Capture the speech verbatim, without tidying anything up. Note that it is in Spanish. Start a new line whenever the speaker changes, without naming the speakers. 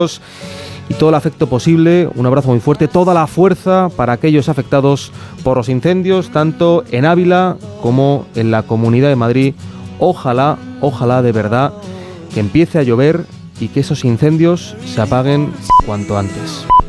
y todo el afecto posible, un abrazo muy fuerte, toda la fuerza para aquellos afectados por los incendios, tanto en Ávila como en la Comunidad de Madrid. Ojalá, ojalá de verdad que empiece a llover y que esos incendios se apaguen cuanto antes.